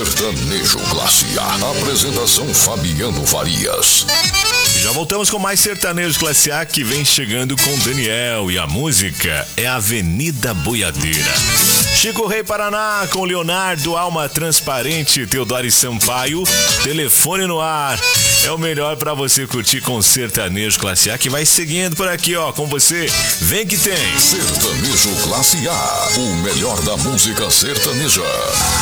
Sertanejo Classe A. Apresentação Fabiano Farias. Já voltamos com mais Sertanejo Classe A, que vem chegando com Daniel, e a música é Avenida Boiadeira. Chico Rei Paraná com Leonardo, Alma Transparente, Teodoro Sampaio, Telefone no Ar. É o melhor pra você curtir com Sertanejo Classe A, que vai seguindo por aqui, ó, com você. Vem que tem. Sertanejo Classe A, o melhor da música sertaneja.